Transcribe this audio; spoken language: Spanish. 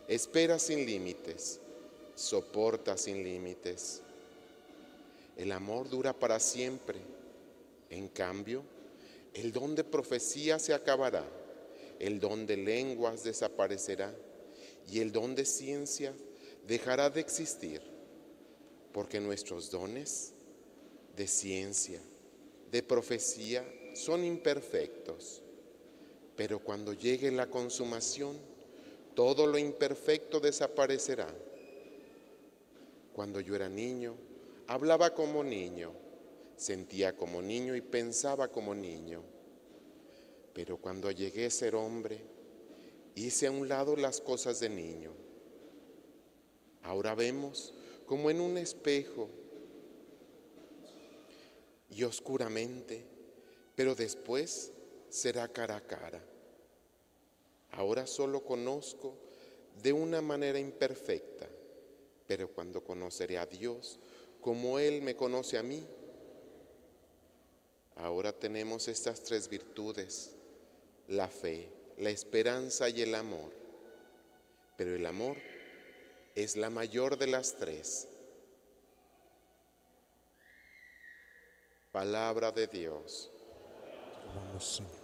espera sin límites, soporta sin límites. El amor dura para siempre. En cambio, el don de profecía se acabará, el don de lenguas desaparecerá y el don de ciencia dejará de existir, porque nuestros dones de ciencia, de profecía, son imperfectos. Pero cuando llegue la consumación, todo lo imperfecto desaparecerá. Cuando yo era niño, hablaba como niño, sentía como niño y pensaba como niño. Pero cuando llegué a ser hombre, hice a un lado las cosas de niño. Ahora vemos como en un espejo y oscuramente, pero después será cara a cara. Ahora solo conozco de una manera imperfecta, pero cuando conoceré a Dios como Él me conoce a mí. Ahora tenemos estas tres virtudes: la fe, la esperanza y el amor. Pero el amor es la mayor de las tres. Palabra de Dios. Vamos, Señor.